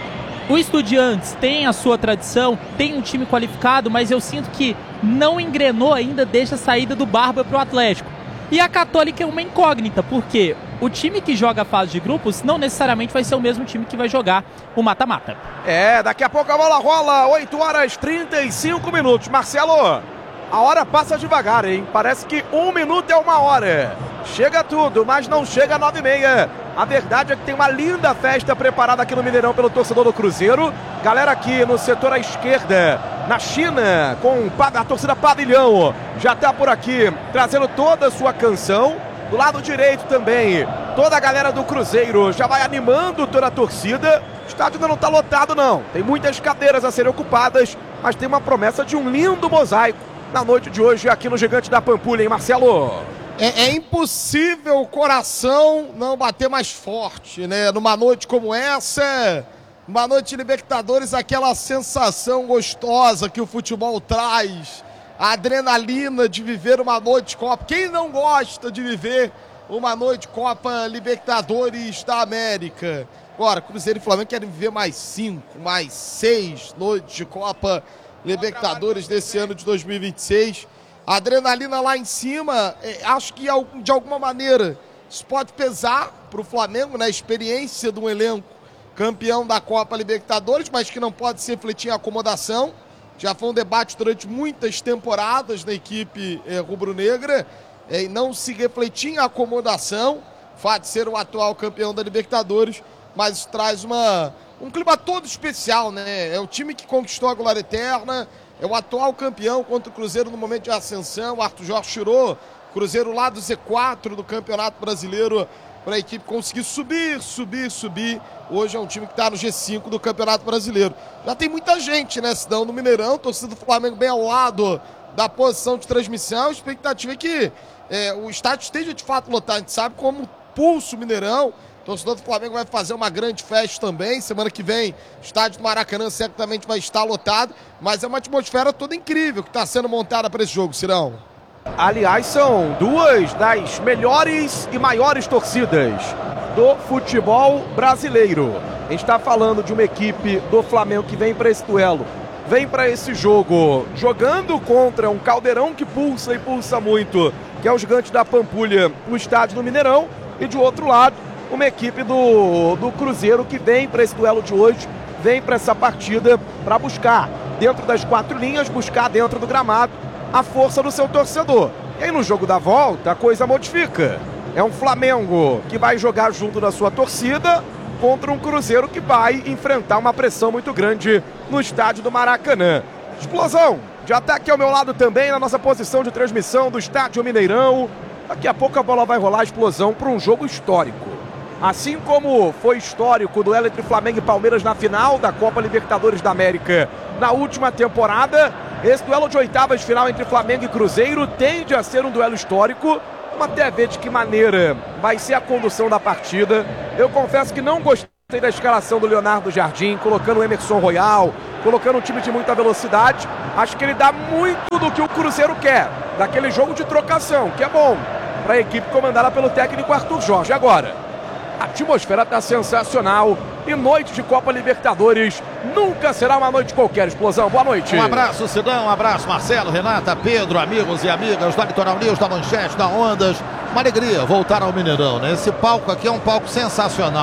O Estudiantes tem a sua tradição, tem um time qualificado, mas eu sinto que não engrenou ainda desde a saída do Barba para o Atlético. E a Católica é uma incógnita, porque o time que joga a fase de grupos não necessariamente vai ser o mesmo time que vai jogar o mata-mata. É, daqui a pouco a bola rola, oito horas e trinta e cinco minutos. Marcelo, a hora passa devagar, hein? Parece que um minuto é uma hora. Chega tudo, mas não chega a nove e meia. A verdade é que tem uma linda festa preparada aqui no Mineirão pelo torcedor do Cruzeiro. Galera aqui no setor à esquerda, na China, com a torcida Pavilhão, já tá por aqui, trazendo toda a sua canção. Do lado direito também, toda a galera do Cruzeiro já vai animando toda a torcida. O estádio ainda não tá lotado não, tem muitas cadeiras a serem ocupadas, mas tem uma promessa de um lindo mosaico na noite de hoje aqui no Gigante da Pampulha, hein, Marcelo? É, é impossível o coração não bater mais forte, né? Numa noite como essa, uma noite de Libertadores, aquela sensação gostosa que o futebol traz, a adrenalina de viver uma noite de Copa. Quem não gosta de viver uma noite Copa Libertadores da América? Agora, Cruzeiro e Flamengo querem viver mais cinco, mais seis noites de Copa Libertadores desse ano de dois mil e vinte e seis. A adrenalina lá em cima, é, acho que de alguma maneira isso pode pesar para o Flamengo, né? A experiência de um elenco campeão da Copa Libertadores, mas que não pode se refletir em acomodação. Já foi um debate durante muitas temporadas na equipe é, rubro-negra, é, e não se refletir em acomodação, o fato de ser o atual campeão da Libertadores, mas isso traz uma, um clima todo especial, né? É o time que conquistou a glória eterna, é o atual campeão contra o Cruzeiro no momento de ascensão. O Arthur Jorge tirou Cruzeiro lá do Z quatro do Campeonato Brasileiro para a equipe conseguir subir, subir, subir. Hoje é um time que está no G cinco do Campeonato Brasileiro. Já tem muita gente, né, Sidão, no Mineirão, torcida do Flamengo bem ao lado da posição de transmissão. A expectativa é que é, o estádio esteja de fato lotado. A gente sabe como pulsa o Mineirão. O torcedor do Flamengo vai fazer uma grande festa também. Semana que vem, o estádio do Maracanã certamente vai estar lotado. Mas é uma atmosfera toda incrível que está sendo montada para esse jogo, Cirão. Aliás, são duas das melhores e maiores torcidas do futebol brasileiro. A gente está falando de uma equipe do Flamengo que vem para esse duelo, vem para esse jogo, jogando contra um caldeirão que pulsa e pulsa muito, que é o Gigante da Pampulha, no estádio do Mineirão. E de outro lado, uma equipe do, do Cruzeiro que vem para esse duelo de hoje, vem para essa partida para buscar, dentro das quatro linhas, buscar dentro do gramado a força do seu torcedor. E aí no jogo da volta a coisa modifica. É um Flamengo que vai jogar junto da sua torcida contra um Cruzeiro que vai enfrentar uma pressão muito grande no estádio do Maracanã. Explosão já está aqui ao meu lado também na nossa posição de transmissão do estádio Mineirão. Daqui a pouco a bola vai rolar, a explosão, para um jogo histórico. Assim como foi histórico o duelo entre Flamengo e Palmeiras na final da Copa Libertadores da América na última temporada, esse duelo de oitavas de final entre Flamengo e Cruzeiro tende a ser um duelo histórico. Vamos até ver de que maneira vai ser a condução da partida. Eu confesso que não gostei da escalação do Leonardo Jardim, colocando o Emerson Royal, colocando um time de muita velocidade. Acho que ele dá muito do que o Cruzeiro quer, daquele jogo de trocação, que é bom para a equipe comandada pelo técnico Arthur Jorge. Agora, a atmosfera está sensacional e noite de Copa Libertadores nunca será uma noite qualquer. Explosão, boa noite. Um abraço, Sidão, um abraço, Marcelo, Renata, Pedro, amigos e amigas da Litoral News, da Manchete, da Ondas. Uma alegria voltar ao Mineirão, né? Esse palco aqui é um palco sensacional.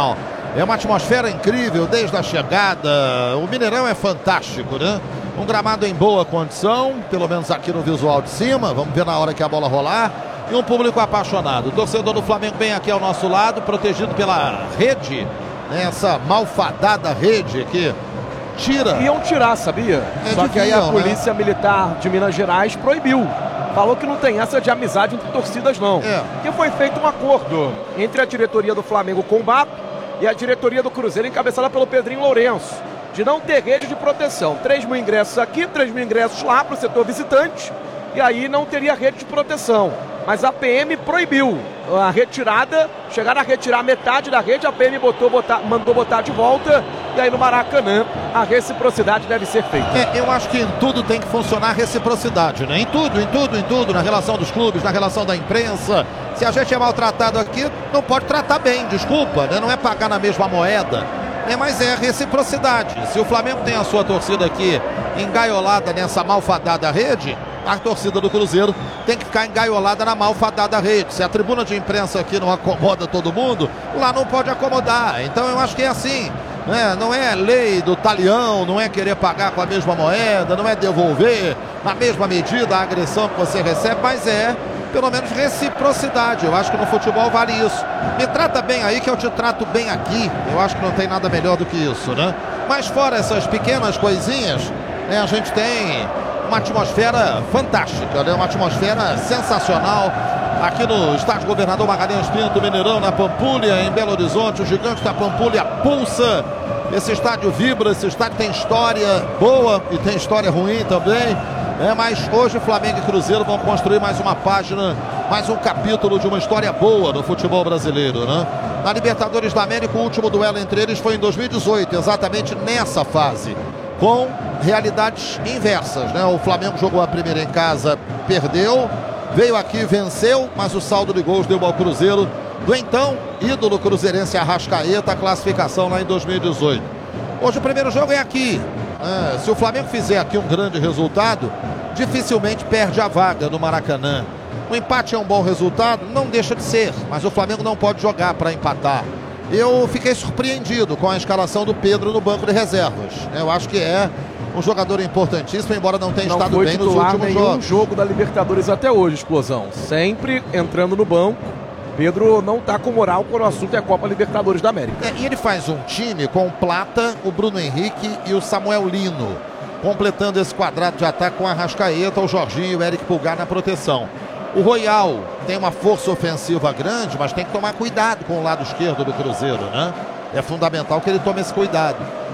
É uma atmosfera incrível desde a chegada. O Mineirão é fantástico, né? Um gramado em boa condição, pelo menos aqui no visual de cima. Vamos ver na hora que a bola rolar. E um público apaixonado. O torcedor do Flamengo bem aqui ao nosso lado, protegido pela rede, né? Essa malfadada rede aqui. Tira. Iam tirar, sabia? É Só que aí a deviam, Polícia né? Militar de Minas Gerais proibiu. Falou que não tem essa de amizade entre torcidas, não. É. Que foi feito um acordo entre a diretoria do Flamengo com o B A P e a diretoria do Cruzeiro, encabeçada pelo Pedrinho Lourenço, de não ter rede de proteção. três mil ingressos aqui, três mil ingressos lá para o setor visitante, e aí não teria rede de proteção. Mas a P M proibiu a retirada, chegaram a retirar metade da rede, a P M botou, botar, mandou botar de volta, e aí no Maracanã a reciprocidade deve ser feita. É, eu acho que em tudo tem que funcionar reciprocidade, né? Em tudo, em tudo, em tudo, na relação dos clubes, na relação da imprensa. Se a gente é maltratado aqui, não pode tratar bem, desculpa, né? Não é pagar na mesma moeda, né? Mas é reciprocidade. Se o Flamengo tem a sua torcida aqui engaiolada nessa malfadada rede, a torcida do Cruzeiro tem que ficar engaiolada na malfadada rede. Se a tribuna de imprensa aqui não acomoda todo mundo, lá não pode acomodar. Então eu acho que é assim, né? Não é lei do talião, não é querer pagar com a mesma moeda, não é devolver na mesma medida a agressão que você recebe, mas é pelo menos reciprocidade. Eu acho que no futebol vale isso. Me trata bem aí que eu te trato bem aqui. Eu acho que não tem nada melhor do que isso, né? Mas fora essas pequenas coisinhas, né, a gente tem uma atmosfera fantástica, né? Uma atmosfera sensacional aqui no estádio Governador Magalhães Pinto, Mineirão, na Pampulha, em Belo Horizonte. O gigante da Pampulha pulsa. Esse estádio vibra, esse estádio tem história boa e tem história ruim também. É, mas hoje Flamengo e Cruzeiro vão construir mais uma página, mais um capítulo de uma história boa no futebol brasileiro, né? Na Libertadores da América, o último duelo entre eles foi em dois mil e dezoito, exatamente nessa fase, com realidades inversas, né? O Flamengo jogou a primeira em casa, perdeu, veio aqui, venceu, mas o saldo de gols deu ao Cruzeiro do então ídolo cruzeirense Arrascaeta, a classificação lá em dois mil e dezoito. Hoje o primeiro jogo é aqui. É, se o Flamengo fizer aqui um grande resultado, dificilmente perde a vaga no Maracanã. O empate é um bom resultado? Não deixa de ser, mas o Flamengo não pode jogar para empatar. Eu fiquei surpreendido com a escalação do Pedro no banco de reservas. Eu acho que é um jogador importantíssimo, embora não tenha não estado foi bem nos titular últimos nenhum jogos. jogo da Libertadores até hoje, Explosão. Sempre entrando no banco. Pedro não está com moral quando o assunto é a Copa Libertadores da América. É, e ele faz um time com o Plata, o Bruno Henrique e o Samuel Lino, completando esse quadrado de ataque com a Arrascaeta, o Jorginho e o Eric Pulgar na proteção. O Royal tem uma força ofensiva grande, mas tem que tomar cuidado com o lado esquerdo do Cruzeiro, né? É fundamental que ele tome esse cuidado.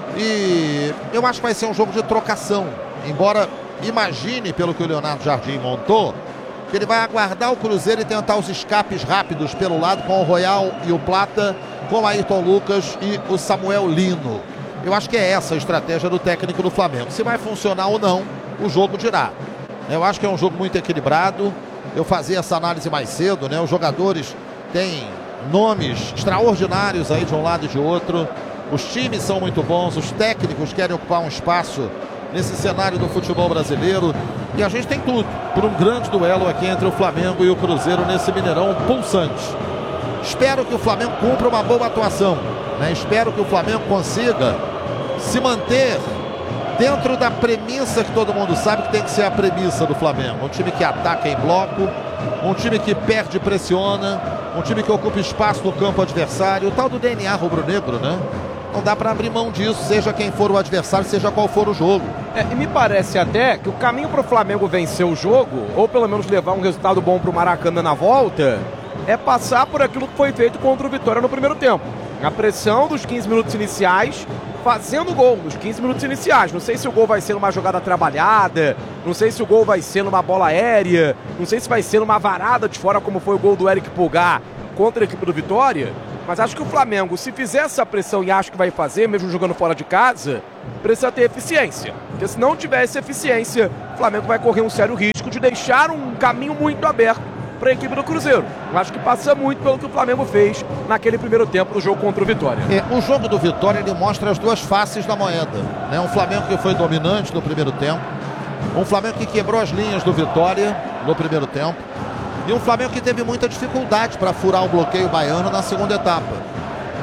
E eu acho que vai ser um jogo de trocação, embora imagine, pelo que o Leonardo Jardim montou, que ele vai aguardar o Cruzeiro e tentar os escapes rápidos pelo lado com o Royal e o Plata, com o Ayrton Lucas e o Samuel Lino. Eu acho que é essa a estratégia do técnico do Flamengo. Se vai funcionar ou não, o jogo dirá. Eu acho que é um jogo muito equilibrado. Eu fazia essa análise mais cedo, né? Os jogadores têm nomes extraordinários aí de um lado e de outro. Os times são muito bons, os técnicos querem ocupar um espaço nesse cenário do futebol brasileiro. E a gente tem tudo por um grande duelo aqui entre o Flamengo e o Cruzeiro nesse Mineirão pulsante. Espero que o Flamengo cumpra uma boa atuação, né? Espero que o Flamengo consiga se manter dentro da premissa que todo mundo sabe que tem que ser a premissa do Flamengo. Um time que ataca em bloco, um time que perde e pressiona, um time que ocupa espaço no campo adversário. O tal do D N A rubro-negro, né? Não dá para abrir mão disso, seja quem for o adversário, seja qual for o jogo. É, e me parece até que o caminho para o Flamengo vencer o jogo, ou pelo menos levar um resultado bom para o Maracanã na volta, é passar por aquilo que foi feito contra o Vitória no primeiro tempo. A pressão dos quinze minutos iniciais, fazendo gol nos quinze minutos iniciais. Não sei se o gol vai ser numa jogada trabalhada, não sei se o gol vai ser numa bola aérea, não sei se vai ser numa varada de fora, como foi o gol do Eric Pulgar contra a equipe do Vitória. Mas acho que o Flamengo, se fizer essa pressão e acho que vai fazer, mesmo jogando fora de casa, precisa ter eficiência. Porque se não tiver essa eficiência, o Flamengo vai correr um sério risco de deixar um caminho muito aberto para a equipe do Cruzeiro. Eu acho que passa muito pelo que o Flamengo fez naquele primeiro tempo do jogo contra o Vitória. É, o jogo do Vitória, ele mostra as duas faces da moeda, né? Um Flamengo que foi dominante no primeiro tempo, um Flamengo que quebrou as linhas do Vitória no primeiro tempo, e um Flamengo que teve muita dificuldade para furar o bloqueio baiano na segunda etapa.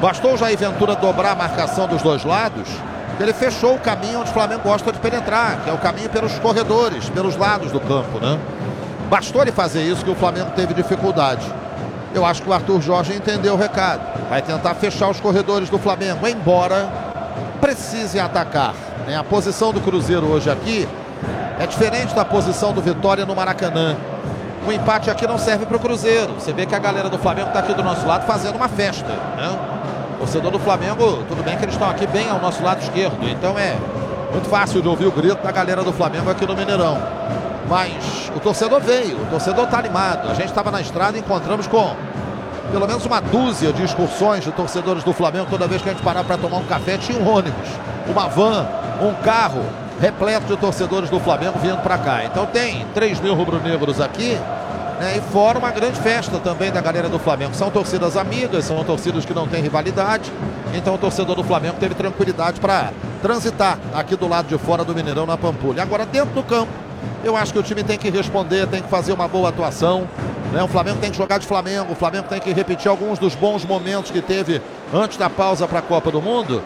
Bastou o Jair Ventura dobrar a marcação dos dois lados, ele fechou o caminho onde o Flamengo gosta de penetrar, que é o caminho pelos corredores, pelos lados do campo, né? Bastou ele fazer isso que o Flamengo teve dificuldade. Eu acho que o Arthur Jorge entendeu o recado. Vai tentar fechar os corredores do Flamengo, embora precise atacar, né? A posição do Cruzeiro hoje aqui é diferente da posição do Vitória no Maracanã. O empate aqui não serve para o Cruzeiro. Você vê que a galera do Flamengo está aqui do nosso lado fazendo uma festa, né? O torcedor do Flamengo, tudo bem que eles estão aqui bem ao nosso lado esquerdo, então é muito fácil de ouvir o grito da galera do Flamengo aqui no Mineirão. Mas o torcedor veio, o torcedor está animado. A gente estava na estrada e encontramos com pelo menos uma dúzia de excursões de torcedores do Flamengo. Toda vez que a gente parava para tomar um café, tinha um ônibus, uma van, um carro repleto de torcedores do Flamengo vindo para cá. Então tem três mil rubro-negros aqui, né, e fora uma grande festa também da galera do Flamengo. São torcidas amigas, são torcidas que não têm rivalidade. Então o torcedor do Flamengo teve tranquilidade para transitar aqui do lado de fora do Mineirão, na Pampulha. Agora dentro do campo, eu acho que o time tem que responder, tem que fazer uma boa atuação, né? O Flamengo tem que jogar de Flamengo, o Flamengo tem que repetir alguns dos bons momentos que teve antes da pausa para a Copa do Mundo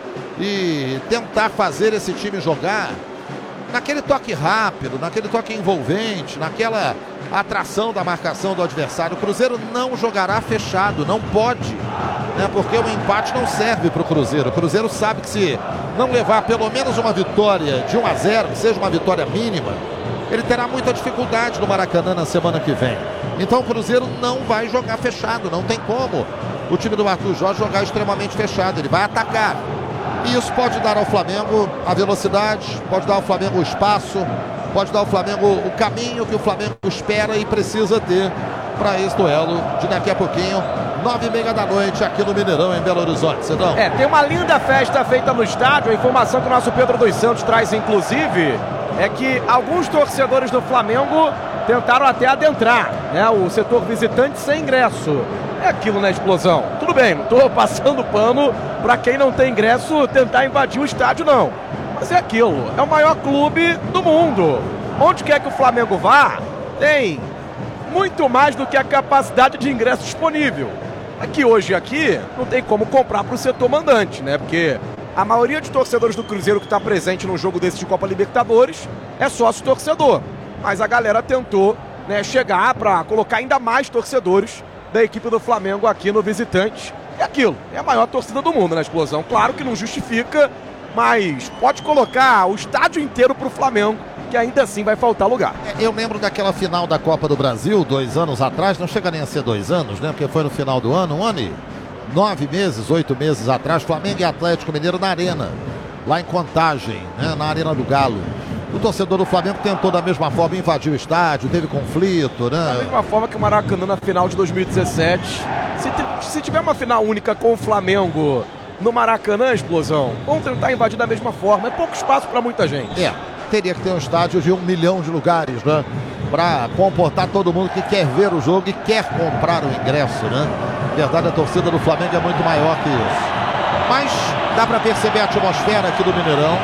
e tentar fazer esse time jogar naquele toque rápido, naquele toque envolvente, naquela atração da marcação do adversário. O Cruzeiro não jogará fechado, não pode, né? Porque o empate não serve para o Cruzeiro. O Cruzeiro sabe que se não levar pelo menos uma vitória de um a zero, que seja uma vitória mínima, ele terá muita dificuldade no Maracanã na semana que vem. Então o Cruzeiro não vai jogar fechado, não tem como o time do Arthur Jorge jogar extremamente fechado, ele vai atacar. E isso pode dar ao Flamengo a velocidade, pode dar ao Flamengo o espaço, pode dar ao Flamengo o caminho que o Flamengo espera e precisa ter para esse duelo de daqui a pouquinho, nove e meia da noite, aqui no Mineirão, em Belo Horizonte. Cidão. É, tem uma linda festa feita no estádio. A informação que o nosso Pedro dos Santos traz, inclusive, é que alguns torcedores do Flamengo tentaram até adentrar, né, o setor visitante sem ingresso. É aquilo, né, Explosão? Tudo bem, não estou passando pano para quem não tem ingresso tentar invadir o estádio, não. Mas é aquilo, é o maior clube do mundo. Onde quer que o Flamengo vá, tem muito mais do que a capacidade de ingresso disponível. Aqui hoje, aqui, não tem como comprar para o setor mandante, né? Porque a maioria de torcedores do Cruzeiro que está presente num jogo desse de Copa Libertadores é sócio torcedor. Mas a galera tentou, né, chegar para colocar ainda mais torcedores da equipe do Flamengo aqui no visitante. É aquilo, é a maior torcida do mundo, né, Explosão? Claro que não justifica, mas pode colocar o estádio inteiro para o Flamengo, que ainda assim vai faltar lugar. Eu lembro daquela final da Copa do Brasil, dois anos atrás, não chega nem a ser dois anos, né? Porque foi no final do ano, um ano e nove meses, oito meses atrás, Flamengo e Atlético Mineiro na Arena, lá em Contagem, né? Na Arena do Galo. O torcedor do Flamengo tentou da mesma forma invadir o estádio, teve conflito, né? Da mesma forma que o Maracanã na final de dois mil e dezessete. Se, se tiver uma final única com o Flamengo no Maracanã, Explosão, vão tentar invadir da mesma forma. É pouco espaço para muita gente. É, teria que ter um estádio de um milhão de lugares, né? Para comportar todo mundo que quer ver o jogo e quer comprar o ingresso, né? Na verdade, a torcida do Flamengo é muito maior que isso. Mas dá para perceber a atmosfera aqui do Mineirão.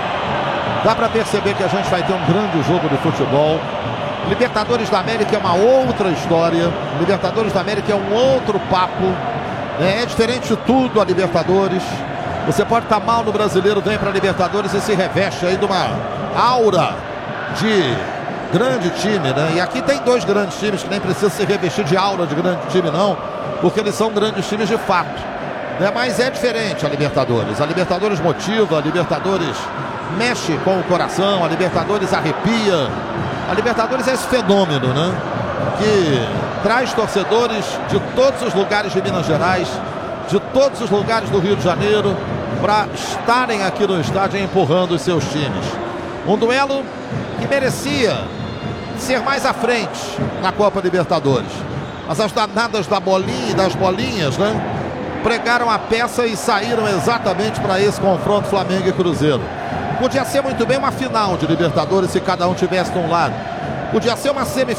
Dá para perceber que a gente vai ter um grande jogo de futebol. Libertadores da América é uma outra história. Libertadores da América é um outro papo, né? É diferente de tudo a Libertadores. Você pode estar mal no Brasileiro, vem para a Libertadores e se reveste aí de uma aura de grande time, né? E aqui tem dois grandes times que nem precisa se revestir de aura de grande time, não, porque eles são grandes times de fato, né? Mas é diferente a Libertadores. A Libertadores motiva, a Libertadores mexe com o coração, a Libertadores arrepia. A Libertadores é esse fenômeno, né? Que traz torcedores de todos os lugares de Minas Gerais, de todos os lugares do Rio de Janeiro, para estarem aqui no estádio empurrando os seus times. Um duelo que merecia ser mais à frente na Copa Libertadores. Mas as danadas da bolinha e das bolinhas, né, pregaram a peça e saíram exatamente para esse confronto Flamengo e Cruzeiro. Podia ser muito bem uma final de Libertadores se cada um tivesse de um lado. Podia ser uma semifinal.